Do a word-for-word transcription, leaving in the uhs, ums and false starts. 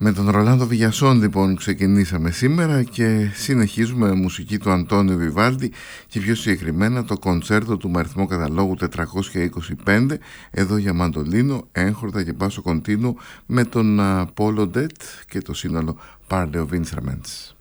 Με τον Ρολάντο Βιγιασόν λοιπόν ξεκινήσαμε σήμερα και συνεχίζουμε με μουσική του Αντώνιο Βιβάλντι και πιο συγκεκριμένα το κοντσέρτο του με αριθμό καταλόγου τετρακόσια είκοσι πέντε, εδώ για μαντολίνο, έγχορδα και μπάσο κοντίνου με τον Πόλο Ντετ και το σύνολο Parley of Instruments.